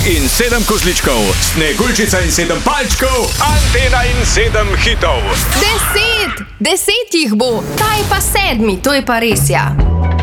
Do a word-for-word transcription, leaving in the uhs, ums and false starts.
in sedem kozličkov, Sneguljčica in sedem palčkov, Antena in sedem hitov. Deset! Deset jih bo, ta je pa sedmi, to je pa res, ja.